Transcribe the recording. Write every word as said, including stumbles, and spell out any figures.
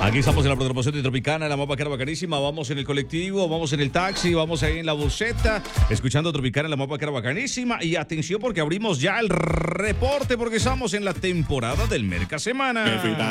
Aquí estamos en la programación de Tropicana, la mapa que era bacanísima. Vamos en el colectivo, vamos en el taxi, vamos ahí en la buseta, escuchando Tropicana, la mapa que era bacanísima. Y atención porque abrimos ya el reporte porque estamos en la temporada del Merca Semana.